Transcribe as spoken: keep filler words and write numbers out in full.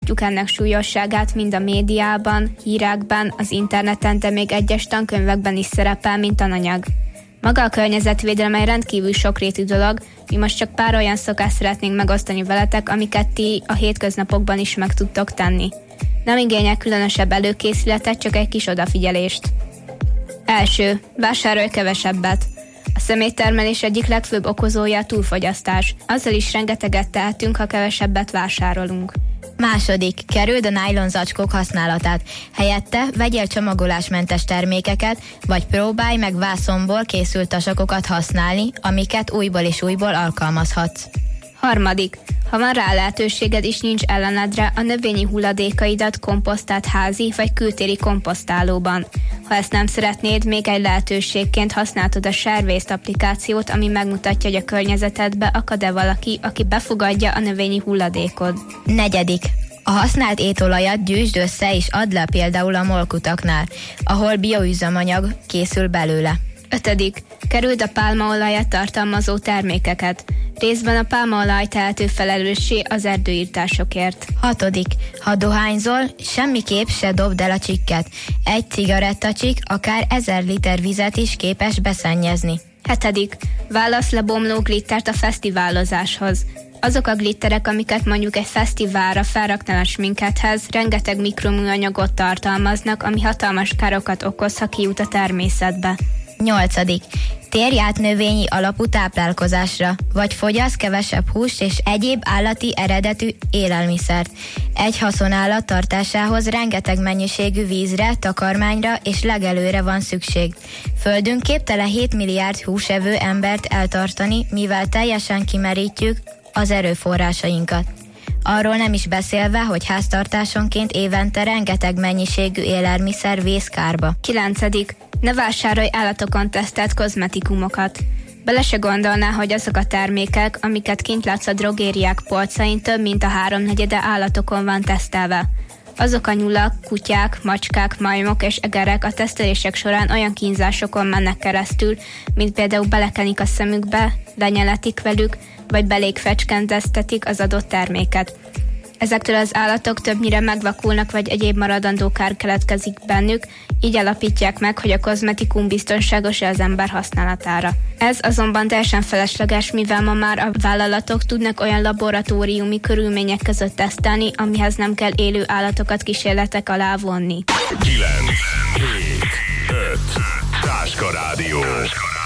látjuk ennek súlyosságát mind a médiában, hírekben, az interneten, de még egyes tankönyvekben is szerepel, mint tananyag. Maga a környezetvédelem egy rendkívül sokrétű dolog, mi most csak pár olyan szokást szeretnénk megosztani veletek, amiket ti a hétköznapokban is meg tudtok tenni. Nem igényel különösebb előkészületet, csak egy kis odafigyelést. Első. Vásárolj kevesebbet. A szeméttermelés egyik legfőbb okozója a túlfogyasztás. Azzal is rengeteget tehetünk, ha kevesebbet vásárolunk. Második. Kerüld a nájlon zacskók használatát. Helyette vegyél csomagolásmentes termékeket, vagy próbálj meg vászonból készült tasakokat használni, amiket újból és újból alkalmazhatsz. Harmadik. Ha van rá lehetőséged is nincs ellenedre, a növényi hulladékaidat komposztált házi vagy kültéri komposztálóban. Ha ezt nem szeretnéd, még egy lehetőségként használtad a Sharewaste applikációt, ami megmutatja, hogy a környezetedbe akad-e valaki, aki befogadja a növényi hulladékod. Negyedik. A használt étolajat gyűjtsd össze és add le például a molkutaknál, ahol bioüzemanyag készül belőle. Ötödik. Kerüld a pálmaolajat tartalmazó termékeket. Részben a pálmaolaj tehető felelőssé az erdőirtásokért. Hatodik. Ha dohányzol, semmiképp se dobd el a csikket. Egy cigarettacsik akár ezer liter vizet is képes beszennyezni. Hetedik. Válasz le bomló glittert a fesztiválozáshoz. Azok a glitterek, amiket mondjuk egy fesztiválra felraknál a sminkethez, rengeteg mikroműanyagot tartalmaznak, ami hatalmas károkat okoz, ha kijut a természetbe. Nyolcadik. Térj át növényi alapú táplálkozásra, vagy fogyasz kevesebb húst és egyéb állati eredetű élelmiszert. Egy haszonállat tartásához rengeteg mennyiségű vízre, takarmányra és legelőre van szükség. Földünk képtelen hét milliárd húsevő embert eltartani, mivel teljesen kimerítjük az erőforrásainkat. Arról nem is beszélve, hogy háztartásonként évente rengeteg mennyiségű élelmiszer vész kárba. Kilencedik. Ne vásárolj állatokon tesztelt kozmetikumokat. Bele se gondolná, hogy azok a termékek, amiket kint látsz a drogériák polcain, több mint a háromnegyede állatokon van tesztelve. Azok a nyulak, kutyák, macskák, majmok és egerek a tesztelések során olyan kínzásokon mennek keresztül, mint például belekenik a szemükbe, lenyeletik velük, vagy beléig fecskendeztetik az adott terméket. Ezektől az állatok többnyire megvakulnak, vagy egyéb maradandó kár keletkezik bennük, így alapítják meg, hogy a kozmetikum biztonságos-e az ember használatára. Ez azonban teljesen felesleges, mivel ma már a vállalatok tudnak olyan laboratóriumi körülmények között tesztelni, amihez nem kell élő állatokat kísérletek alá vonni. kilenc, hét, öt, Táska Rádió.